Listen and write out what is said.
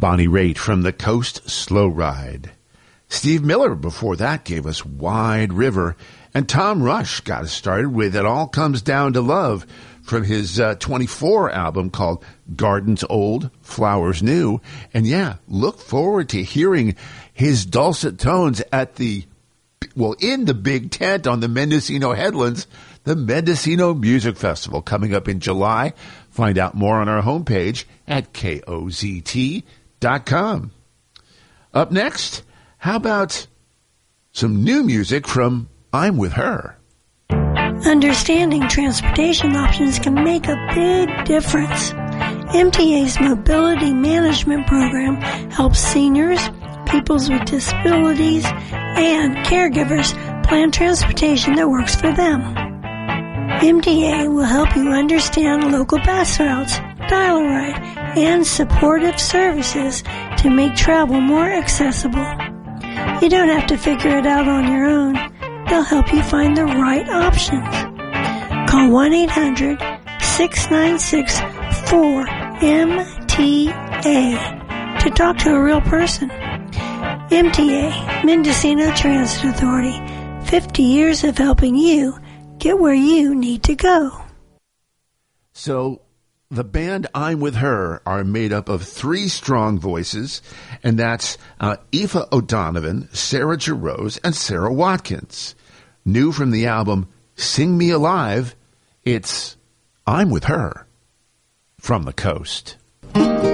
Bonnie Raitt from The Coast Slow Ride. Steve Miller before that gave us Wide River. And Tom Rush got us started with It All Comes Down to Love from his 24 album called Gardens Old, Flowers New. And yeah, look forward to hearing his dulcet tones at in the big tent on the Mendocino Headlands, the Mendocino Music Festival coming up in July. Find out more on our homepage at KOZT.com. Up next, how about some new music from I'm With Her? Understanding transportation options can make a big difference. MTA's Mobility Management Program helps seniors, people with disabilities, and caregivers plan transportation that works for them. MTA will help you understand local bus routes, dial-a-ride, and supportive services to make travel more accessible. You don't have to figure it out on your own. They'll help you find the right options. Call 1-800-696-4MTA to talk to a real person. MTA, Mendocino Transit Authority, 50 years of helping you get where you need to go. So the band I'm With Her are made up of three strong voices, and that's Aoife O'Donovan, Sarah Jarose, and Sarah Watkins. New from the album Sing Me Alive, it's I'm With Her from the Coast.